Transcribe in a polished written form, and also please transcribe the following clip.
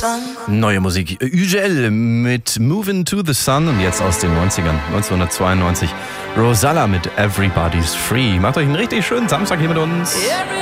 Neue Musik. UGL mit Moving to the Sun und jetzt aus den 90ern, 1992. Rosalla mit Everybody's Free. Macht euch einen richtig schönen Samstag hier mit uns.